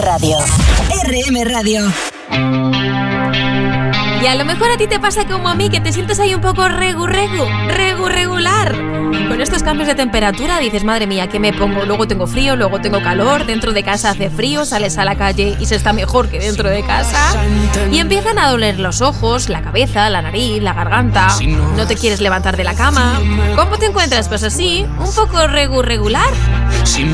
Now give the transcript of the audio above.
Radio. RM Radio. Y a lo mejor a ti te pasa como a mí, que te sientes ahí un poco regular. Con estos cambios de temperatura dices, madre mía, ¿qué me pongo? Luego tengo frío, luego tengo calor, dentro de casa hace frío, sales a la calle y se está mejor que dentro de casa. Y empiezan a doler los ojos, la cabeza, la nariz, la garganta. No te quieres levantar de la cama. ¿Cómo te encuentras? Pues así, un poco regular.